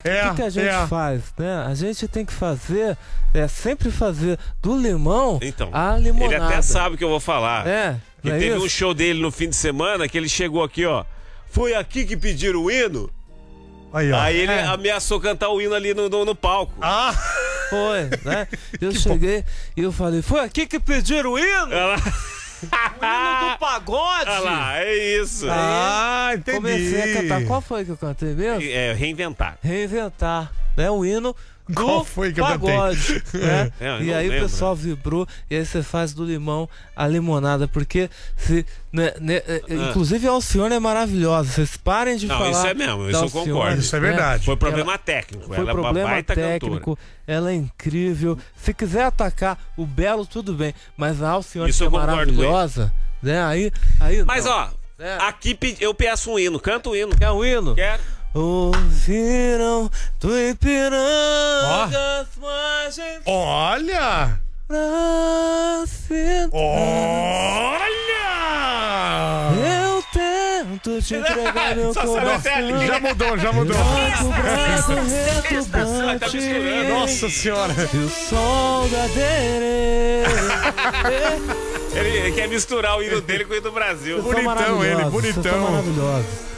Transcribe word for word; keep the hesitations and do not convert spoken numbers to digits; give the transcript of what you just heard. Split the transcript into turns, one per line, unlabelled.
É,
o que, que a gente
é.
faz, né? A gente tem que fazer, é sempre fazer do limão
Então,
a limonada.
ele até sabe o que eu vou falar.
É,
Que
não é
teve
isso?
um show dele no fim de semana que ele chegou aqui, ó. Foi aqui que pediram o hino?
Aí, ó.
Aí ele
É.
ameaçou cantar o hino ali no, no, no palco.
Ah!
Foi, né? Eu cheguei e eu falei, foi aqui que pediram o hino?
Olha lá.
O hino do pagode!
Olha lá, é isso.
Ah, entendi.
Comecei a cantar. Qual foi que eu cantei mesmo?
É, reinventar.
Reinventar, né? O hino do
Qual foi que eu
pagode, né?
É, eu
E
não
aí
lembro.
o pessoal vibrou e aí você faz do limão a limonada, porque se, né, né, é,
Ah.
inclusive a Alcione é maravilhosa. Vocês parem de
Não,
falar.
isso é mesmo, isso
da
eu
Alcione,
concordo.
Isso é verdade.
Foi problema técnico.
Foi
Ela é uma
problema
baita
técnico,
cantora.
ela é incrível. Se quiser atacar o Belo, tudo bem, mas a Alcione
Isso
que é
eu concordo
maravilhosa, né? Aí, aí
Mas
não.
ó,
É.
aqui pe- eu peço um hino. Canta o hino.
Quer o hino?
Quero.
Ouviram do Ipiranga as margens
Olha!
pra se-
Olha!
Eu tento te entregar meu
Só sabe a
coração.
técnica.
Já mudou, já mudou.
O braço
Tá
retumbante
misturando.
Nossa senhora!
e o sol da dereira.
Ele, ele quer misturar o hino dele com o hino do Brasil.
Vocês são
Bonitão ele,
maravilhosos, vocês são
bonitão.
maravilhosos.